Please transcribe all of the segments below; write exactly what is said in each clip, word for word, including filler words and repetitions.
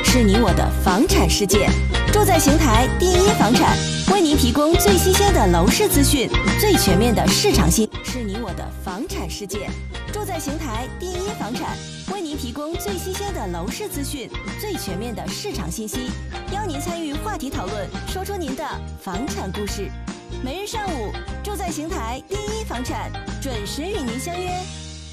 是你我的房产世界。住在邢台第一房产，为您提供最新鲜的楼市资讯，最全面的市场信息，是你我的房产世界。住在邢台第一房产，为您提供最新鲜的楼市资讯，最全面的市场信息，邀您参与话题讨论，说出您的房产故事。每日上午，住在邢台第一房产准时与您相约。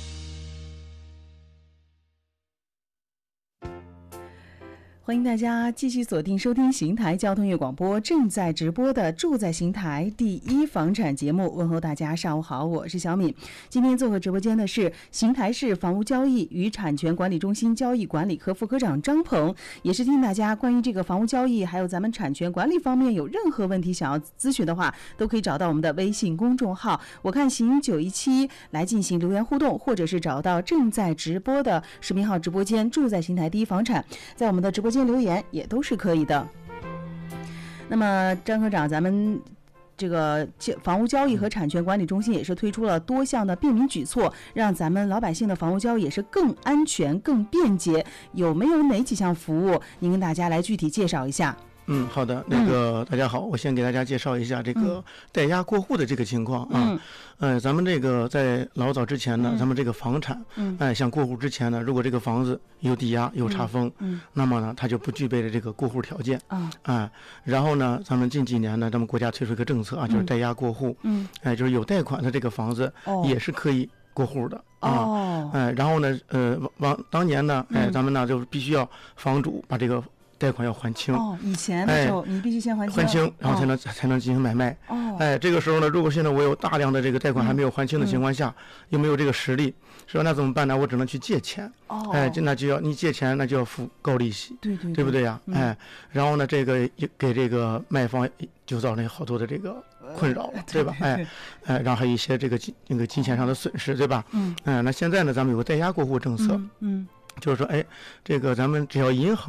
欢迎大家继续锁定收听邢台交通乐广播正在直播的住在邢台第一房产节目。问候大家上午好，我是小敏。今天做客直播间的是邢台市房屋交易与产权管理中心交易管理科副科长张鹏，也是听大家关于这个房屋交易还有咱们产权管理方面有任何问题想要咨询的话，都可以找到我们的微信公众号我看行九一七来进行留言互动，或者是找到正在直播的视频号直播间住在邢台第一房产，在我们的直播间留言也都是可以的。那么张科长，咱们这个房屋交易和产权管理中心也是推出了多项的便民举措，让咱们老百姓的房屋交易也是更安全更便捷。有没有哪几项服务您跟大家来具体介绍一下？ 嗯，好的，那个、嗯、大家好，我先给大家介绍一下这个代押过户的这个情况啊。嗯，呃，咱们这个在老早之前呢，嗯、咱们这个房产，嗯，哎、呃，像过户之前呢，如果这个房子有抵押有查封，嗯，嗯那么呢，它就不具备了这个过户条件啊。哎、呃，然后呢，咱们近几年呢，咱们国家推出一个政策啊，就是代押过户，嗯，哎、呃，就是有贷款的这个房子也是可以过户的。啊，哦，哎、呃，然后呢，呃，往当年呢，哎、呃，咱们呢就必须要房主把这个贷款要还清哦，以前的时候、哎、你必须先还清， 还清，然后才能、哦、才能进行买卖。哦，哎，这个时候呢，如果现在我有大量的这个贷款还没有还清的情况下，嗯、又没有这个实力，说那怎么办呢？我只能去借钱。哦，哎，那就要你借钱，那就要付高利息， 对对， 对不对呀？ 嗯、 哎，然后呢，这个给这个卖方就造成好多的这个困扰了，对吧？哎，哎，然后还有一些这个金那个金钱上的损失，对吧？嗯，哎，那现在呢，咱们有个代押过户政策，嗯。嗯就是说，哎，这个咱们只要银行